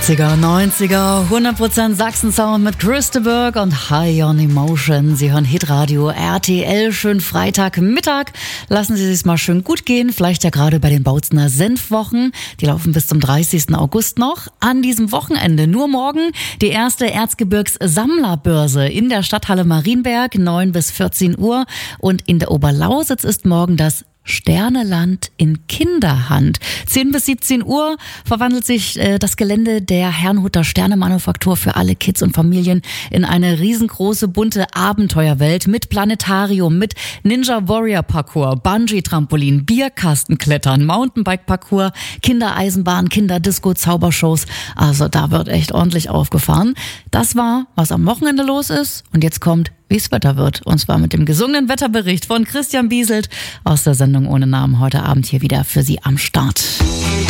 80er, 90er, 100% Sachsen-Sound mit Chris de Burgh und High on Emotion. Sie hören Hitradio RTL, schön Freitagmittag. Lassen Sie es mal schön gut gehen, vielleicht ja gerade bei den Bautzener Senfwochen. Die laufen bis zum 30. August noch. An diesem Wochenende, nur morgen, die erste Erzgebirgs-Sammlerbörse in der Stadthalle Marienberg, 9 bis 14 Uhr. Und in der Oberlausitz ist morgen das Sterneland in Kinderhand. 10 bis 17 Uhr verwandelt sich das Gelände der Herrnhuter Sternemanufaktur für alle Kids und Familien in eine riesengroße, bunte Abenteuerwelt mit Planetarium, mit Ninja Warrior Parcours, Bungee-Trampolin, Bierkastenklettern, Mountainbike-Parcours, Kindereisenbahn, Kinderdisco, Zaubershows. Also da wird echt ordentlich aufgefahren. Das war, was am Wochenende los ist. Und jetzt kommt, wie es Wetter wird. Und zwar mit dem gesungenen Wetterbericht von Christian Bieselt aus der Sendung ohne Namen heute Abend hier wieder für Sie am Start.